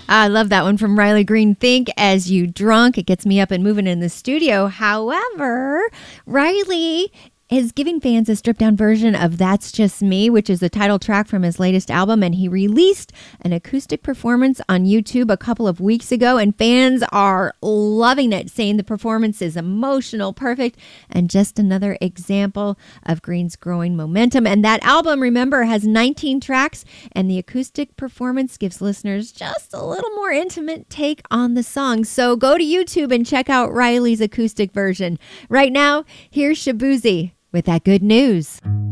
I love that one from Riley Green. Think as you drunk. It gets me up and moving in the studio. However, Riley is giving fans a stripped-down version of That's Just Me, which is the title track from his latest album, and he released an acoustic performance on YouTube a couple of weeks ago, and fans are loving it, saying the performance is emotional, perfect, and just another example of Green's growing momentum. And that album, remember, has 19 tracks, and the acoustic performance gives listeners just a little more intimate take on the song. So go to YouTube and check out Riley's acoustic version. Right now, here's Shaboozey with that good news.